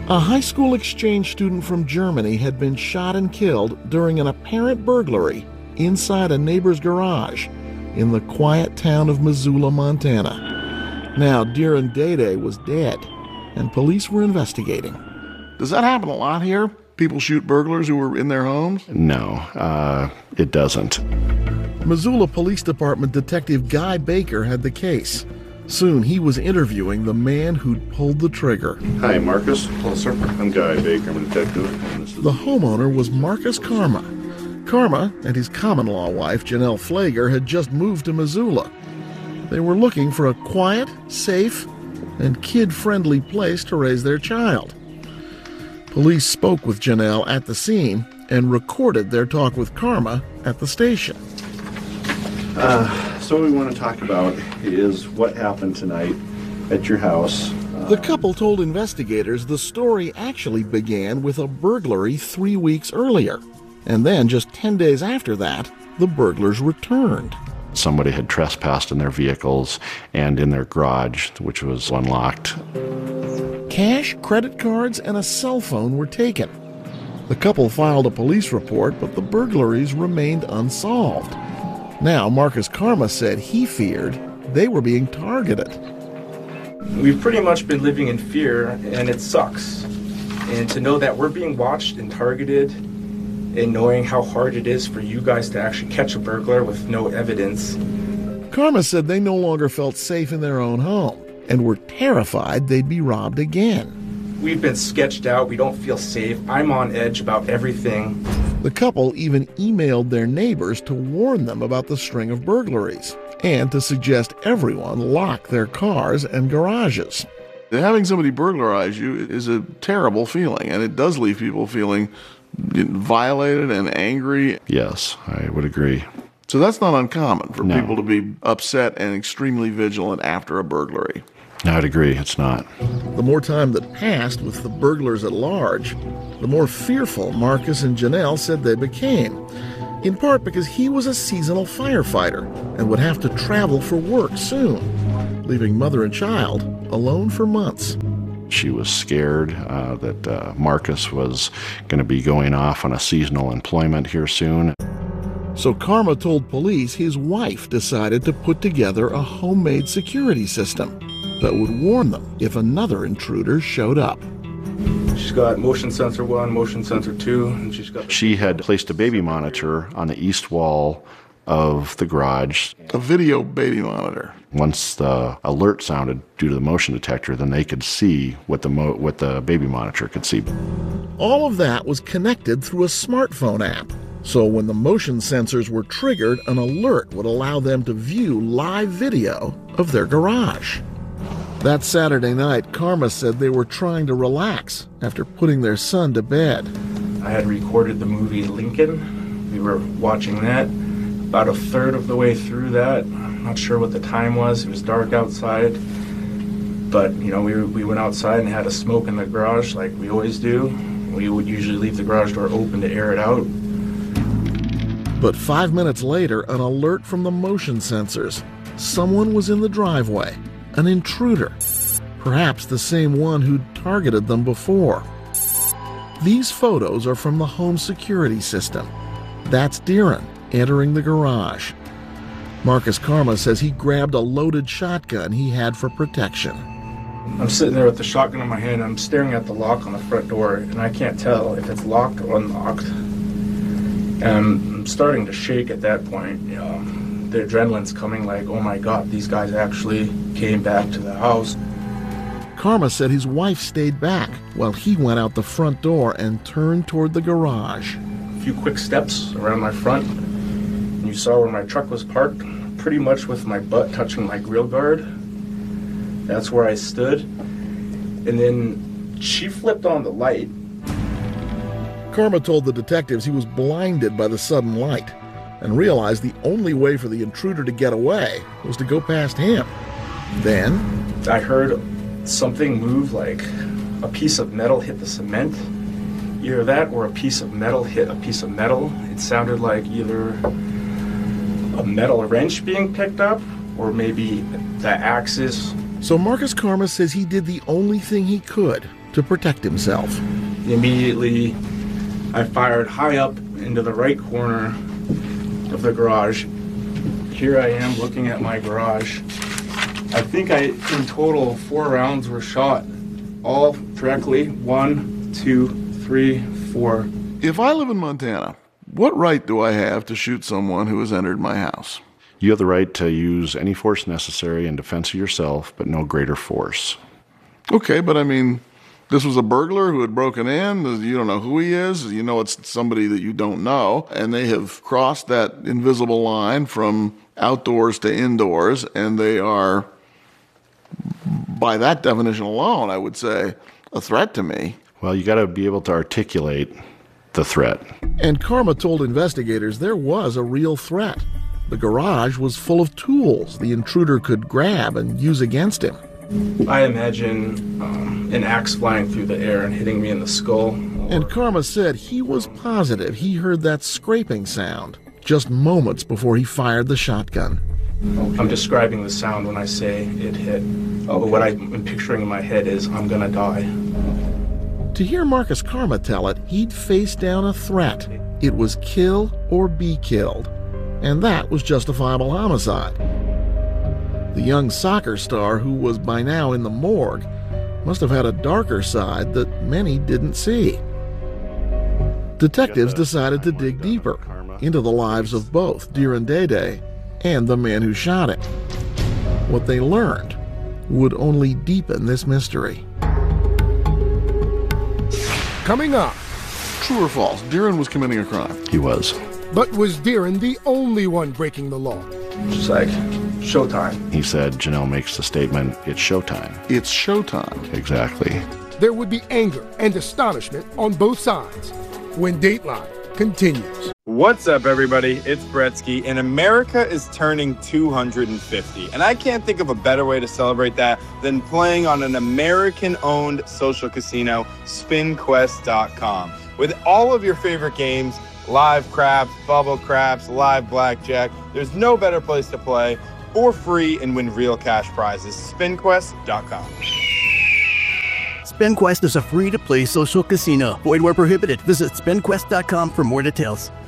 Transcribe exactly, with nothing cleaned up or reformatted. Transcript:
A high school exchange student from Germany had been shot and killed during an apparent burglary inside a neighbor's garage in the quiet town of Missoula, Montana. Now, Darren Dede was dead, and police were investigating. Does that happen a lot here? People shoot burglars who were in their homes? No, uh, it doesn't. Missoula Police Department Detective Guy Baker had the case. Soon he was interviewing the man who'd pulled the trigger. Hi, Marcus. Hello, sir. I'm Guy Baker. I'm a detective. The homeowner was Marcus Karma. Karma and his common-law wife, Janelle Flager, had just moved to Missoula. They were looking for a quiet, safe, and kid-friendly place to raise their child. Police spoke with Janelle at the scene and recorded their talk with Karma at the station. Uh, so what we want to talk about is what happened tonight at your house. Uh, the couple told investigators the story actually began with a burglary three weeks earlier. And then, just ten days after that, the burglars returned. Somebody had trespassed in their vehicles and in their garage, which was unlocked. Cash, credit cards, and a cell phone were taken. The couple filed a police report, but the burglaries remained unsolved. Now, Marcus Karma said he feared they were being targeted. We've pretty much been living in fear, and it sucks. And to know that we're being watched and targeted, and knowing how hard it is for you guys to actually catch a burglar with no evidence. Karma said they no longer felt safe in their own home and were terrified they'd be robbed again. We've been sketched out. We don't feel safe. I'm on edge about everything. The couple even emailed their neighbors to warn them about the string of burglaries and to suggest everyone lock their cars and garages. Having somebody burglarize you is a terrible feeling, and it does leave people feeling violated and angry. Yes, I would agree. So that's not uncommon for No. people to be upset and extremely vigilant after a burglary. I'd agree, it's not. The more time that passed with the burglars at large, the more fearful Marcus and Janelle said they became, in part because he was a seasonal firefighter and would have to travel for work soon, leaving mother and child alone for months. She was scared uh, that uh, Marcus was going to be going off on a seasonal employment here soon. So Karma told police his wife decided to put together a homemade security system that would warn them if another intruder showed up. She's got motion sensor one, motion sensor two, and she's got... She had placed a baby monitor on the east wall of the garage. A video baby monitor. Once the alert sounded due to the motion detector, then they could see what the mo- what the baby monitor could see. All of that was connected through a smartphone app. So when the motion sensors were triggered, an alert would allow them to view live video of their garage. That Saturday night, Karma said they were trying to relax after putting their son to bed. I had recorded the movie Lincoln. We were watching that. About a third of the way through that, I'm not sure what the time was. It was dark outside. But, you know, we, we went outside and had a smoke in the garage like we always do. We would usually leave the garage door open to air it out. But five minutes later, an alert from the motion sensors. Someone was in the driveway. An intruder, perhaps the same one who'd targeted them before. These photos are from the home security system. That's Darren entering the garage. Marcus Karma says he grabbed a loaded shotgun he had for protection. I'm sitting there with the shotgun in my hand. I'm staring at the lock on the front door, and I can't tell if it's locked or unlocked. And I'm starting to shake at that point. You know, the adrenaline's coming like, oh my God, these guys actually came back to the house. Karma said his wife stayed back while he went out the front door and turned toward the garage. A few quick steps around my front, and you saw where my truck was parked, pretty much with my butt touching my grill guard. That's where I stood. And then she flipped on the light. Karma told the detectives he was blinded by the sudden light and realized the only way for the intruder to get away was to go past him. Then I heard something move, like a piece of metal hit the cement. Either that or a piece of metal hit a piece of metal. It sounded like either a metal wrench being picked up or maybe the axis. So Marcus Karma says he did the only thing he could to protect himself. Immediately, I fired high up into the right corner of the garage. Here I am looking at my garage. I think I, in total, four rounds were shot, all directly. One, two, three, four. If I live in Montana, what right do I have to shoot someone who has entered my house? You have the right to use any force necessary in defense of yourself, but no greater force. Okay, but I mean, this was a burglar who had broken in. You don't know who he is. You know it's somebody that you don't know. And they have crossed that invisible line from outdoors to indoors, and they are, by that definition alone, I would say, a threat to me. Well, you got to be able to articulate the threat. And Karma told investigators there was a real threat. The garage was full of tools the intruder could grab and use against him. I imagine um, an axe flying through the air and hitting me in the skull. And Karma said he was positive he heard that scraping sound just moments before he fired the shotgun. Okay. I'm describing the sound when I say it hit. Okay. But what I'm picturing in my head is I'm gonna die. To hear Marcus Karma tell it, he'd face down a threat. It was kill or be killed. And that was justifiable homicide. The young soccer star, who was by now in the morgue, must have had a darker side that many didn't see. Detectives decided to dig deeper into the lives of both Dhiren Dede and the man who shot him. What they learned would only deepen this mystery. Coming up. True or false, Dhiren was committing a crime? He was. But was Dhiren the only one breaking the law? Just like, showtime. He said, Janelle makes the statement, it's showtime. It's showtime. Exactly. There would be anger and astonishment on both sides when Dateline continues. What's up, everybody? It's Bretsky, and America is turning two hundred fifty. And I can't think of a better way to celebrate that than playing on an American-owned social casino, spin quest dot com. With all of your favorite games, live craps, bubble craps, live blackjack, there's no better place to play for free and win real cash prizes. spin quest dot com. SpinQuest is a free-to-play social casino. Void where prohibited. Visit spin quest dot com for more details.